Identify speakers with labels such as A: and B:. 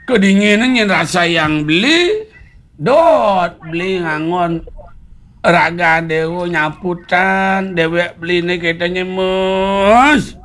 A: kedinginan yang rasa yang beli dot beli ngangon raga dewo nyaputan dewek beli nih kita nyemus